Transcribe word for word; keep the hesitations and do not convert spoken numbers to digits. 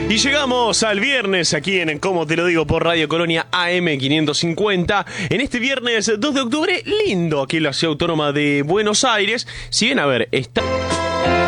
Y llegamos al viernes aquí en Como Te Lo Digo por Radio Colonia A M quinientos cincuenta. En este viernes dos de octubre, lindo aquí en la Ciudad Autónoma de Buenos Aires. Si bien, a ver, está...